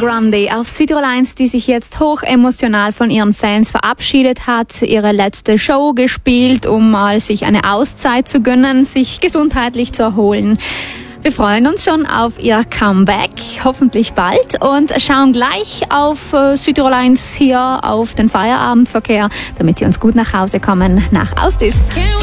Grande auf Südtirol 1, die sich jetzt hoch emotional von ihren Fans verabschiedet hat, ihre letzte Show gespielt, um mal sich eine Auszeit zu gönnen, sich gesundheitlich zu erholen. Wir freuen uns schon auf ihr Comeback, hoffentlich bald, und schauen gleich auf Südtirol 1 hier auf den Feierabendverkehr, damit sie uns gut nach Hause kommen nach Austis.